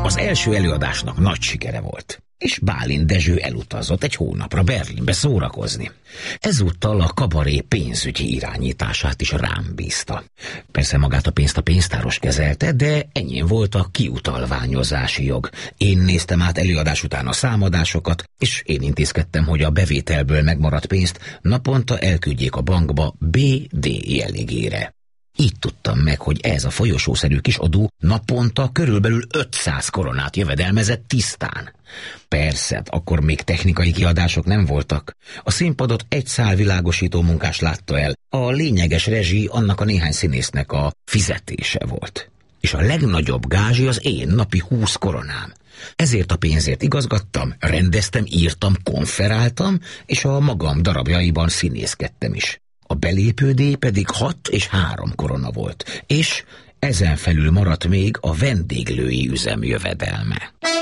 Az első előadásnak nagy sikere volt, és Bálint Dezső elutazott egy hónapra Berlinbe szórakozni. Ezúttal a kabaré pénzügyi irányítását is rám bízta. Persze magát a pénzt a pénztáros kezelte, de enyém volt a kiutalványozási jog. Én néztem át előadás után a számadásokat, és én intézkedtem, hogy a bevételből megmaradt pénzt naponta elküldjék a bankba BD jellegére. Így tudtam meg, hogy ez a folyosószerű kis adó naponta körülbelül 500 koronát jövedelmezett tisztán. Persze, akkor még technikai kiadások nem voltak. A színpadot egy szál világosító munkás látta el. A lényeges rezsi annak a néhány színésznek a fizetése volt. És a legnagyobb gázsi az én napi 20 koronám. Ezért a pénzért igazgattam, rendeztem, írtam, konferáltam, és a magam darabjaiban színészkedtem is. A belépődíj pedig 6 és 3 korona volt, és ezen felül maradt még a vendéglői üzem jövedelme.